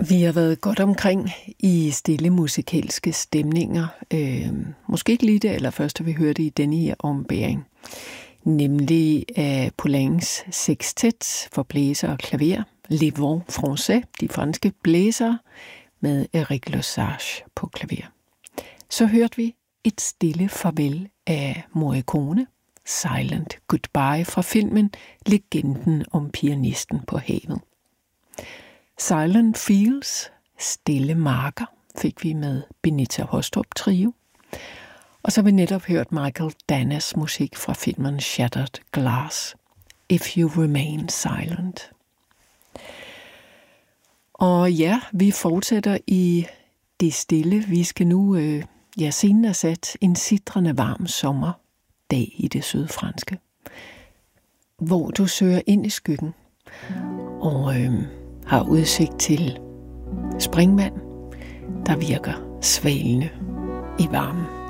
Vi har været godt omkring i stille musikalske stemninger. Måske ikke lige det allerførste, vi hørte i denne her ombæring. Nemlig af Poulencs sextet for blæser og klaver. Les Vents Français, de franske blæsere, med Eric Lesage på klaver. Så hørte vi et stille farvel af Morricone, Silent Goodbye fra filmen Legenden om pianisten på havet. Silent Fields, stille marker, fik vi med Benita Hostrup Trio. Og så har vi netop hørt Michael Dannas musik fra filmen Shattered Glass, If You Remain Silent. Og ja, vi fortsætter i det stille. Vi skal nu, scenen er sat en sitrende varm sommerdag i det sydfranske, hvor du søger ind i skyggen og har udsigt til springvand, der virker svalende i varmen.